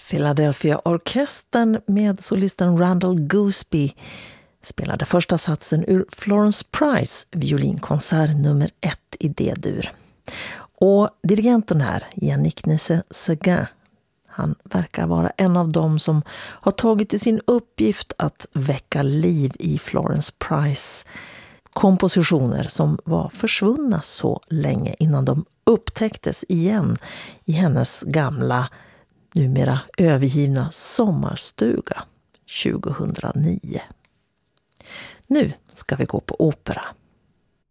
Philadelphia-orkestern med solisten Randall Gooseby spelade första satsen ur Florence Price violinkoncert nummer 1 i D-dur. Och dirigenten här, Yannick Nézet-Séguin, han verkar vara en av dem som har tagit till sin uppgift att väcka liv i Florence Price kompositioner som var försvunna så länge innan de upptäcktes igen i hennes gamla, numera övergivna sommarstuga 2009. Nu ska vi gå på opera.